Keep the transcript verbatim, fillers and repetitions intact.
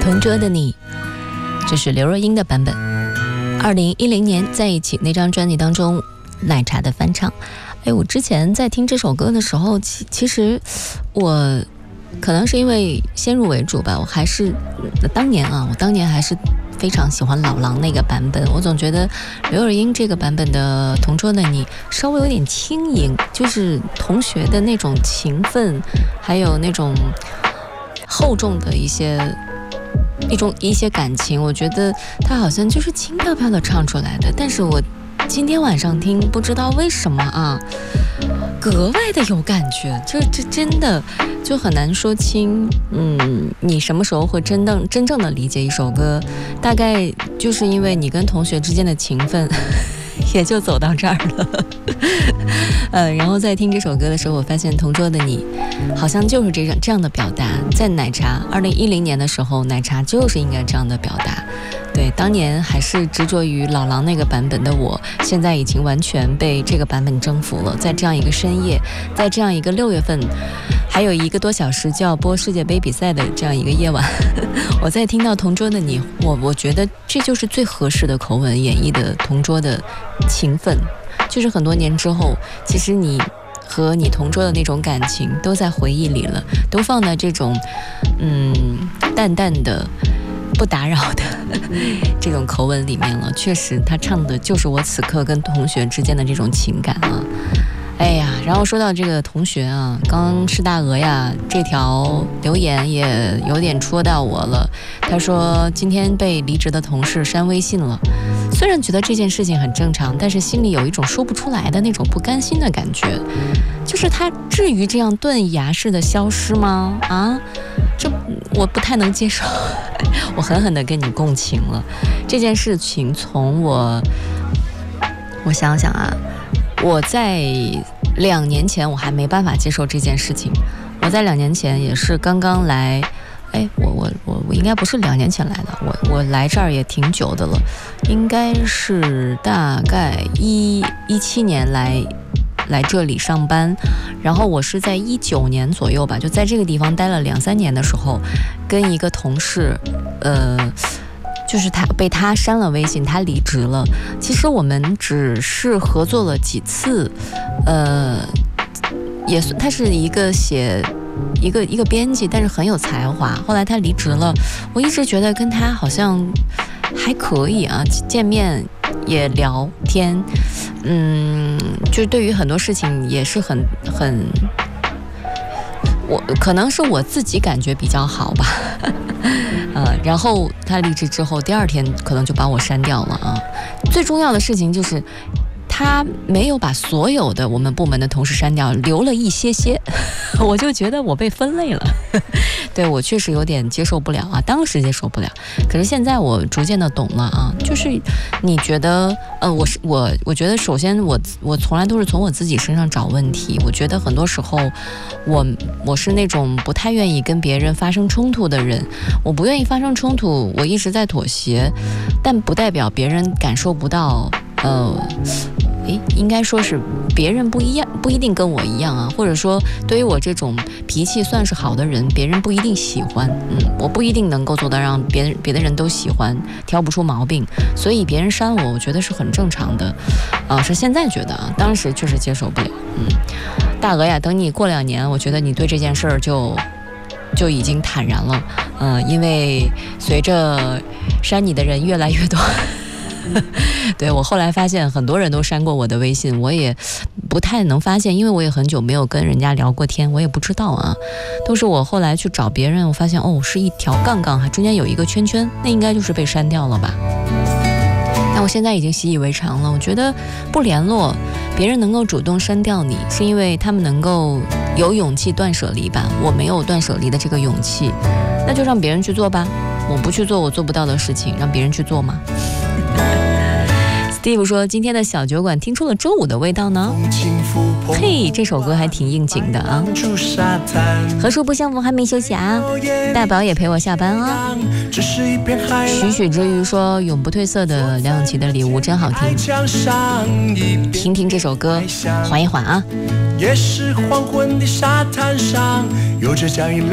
同桌的你，这是刘若英的版本。二零一零年在一起那张专辑当中，奶茶的翻唱。哎，我之前在听这首歌的时候，其其实我可能是因为先入为主吧，我还是当年啊，我当年还是非常喜欢老狼那个版本。我总觉得刘若英这个版本的《同桌的你》稍微有点轻盈，就是同学的那种情分，还有那种厚重的一些一种一些感情，我觉得他好像就是轻飘飘的唱出来的。但是我今天晚上听，不知道为什么啊，格外的有感觉，就这真的就很难说清。嗯，你什么时候会真正真正的理解一首歌？大概就是因为你跟同学之间的情分。也就走到这儿了呃，然后在听这首歌的时候，我发现同桌的你好像就是这样这样的表达。在奶茶二零一零年的时候，奶茶就是应该这样的表达。对，当年还是执着于老狼那个版本的我，现在已经完全被这个版本征服了。在这样一个深夜，在这样一个六月份还有一个多小时就要播世界杯比赛的这样一个夜晚我在听到同桌的你，我我觉得这就是最合适的口吻演绎的同桌的情分。就是很多年之后，其实你和你同桌的那种感情都在回忆里了，都放在这种嗯淡淡的不打扰的这种口吻里面了。确实他唱的就是我此刻跟同学之间的这种情感啊。哎呀，然后说到这个同学啊，刚刚是大鹅呀，这条留言也有点戳到我了。他说今天被离职的同事删微信了，虽然觉得这件事情很正常，但是心里有一种说不出来的那种不甘心的感觉。就是他至于这样断崖式的消失吗？啊，这我不太能接受我狠狠地跟你共情了。这件事情从我我想想啊，我在两年前我还没办法接受这件事情。我在两年前也是刚刚来，哎，我我我我应该不是两年前来的，我我来这儿也挺久的了，应该是大概一一七年来来这里上班。然后我是在一九年左右吧，就在这个地方待了两三年的时候，跟一个同事，呃。就是他被他删了微信，他离职了。其实我们只是合作了几次，呃，也他是一个写一个一个编辑，但是很有才华。后来他离职了，我一直觉得跟他好像还可以啊，见面也聊天，嗯，就对于很多事情也是很很。我可能是我自己感觉比较好吧呃，然后他离职之后第二天可能就把我删掉了啊。最重要的事情就是他没有把所有的我们部门的同事删掉，留了一些些我就觉得我被分类了对，我确实有点接受不了啊，当时接受不了。可是现在我逐渐的懂了啊，就是你觉得呃，我是我我觉得首先我我从来都是从我自己身上找问题。我觉得很多时候我我是那种不太愿意跟别人发生冲突的人，我不愿意发生冲突，我一直在妥协，但不代表别人感受不到。呃，诶，应该说是别人不一样，不一定跟我一样啊，或者说对于我这种脾气算是好的人，别人不一定喜欢，嗯，我不一定能够做到让别人别的人都喜欢，挑不出毛病，所以别人删我，我觉得是很正常的，啊、呃，是现在觉得啊，当时确实接受不了，嗯，大鹅呀，等你过两年，我觉得你对这件事儿就就已经坦然了，嗯、呃，因为随着删你的人越来越多。对，我后来发现很多人都删过我的微信，我也不太能发现，因为我也很久没有跟人家聊过天，我也不知道啊，都是我后来去找别人，我发现哦，是一条杠杠，还中间有一个圈圈，那应该就是被删掉了吧。但我现在已经习以为常了，我觉得不联络，别人能够主动删掉你，是因为他们能够有勇气断舍离吧，我没有断舍离的这个勇气，那就让别人去做吧，我不去做我做不到的事情，让别人去做嘛。Steve 说今天的小酒馆听出了周五的味道呢，嘿，这首歌还挺应景的啊。何处不相逢还没休息啊，大宝也陪我下班啊。许许之余说永不褪色的梁咏琪的礼物真好听，听听这首歌缓一缓啊。也是黄昏的沙滩上有着脚印